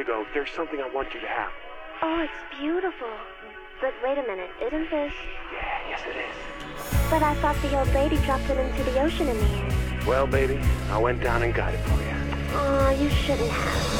you go. There's something I want you to have. Oh, it's beautiful. But wait a minute, isn't this... Yeah, yes it is. But I thought the old lady dropped it into the ocean in the end. Well, baby, I went down and got it for you. Aw, you shouldn't have.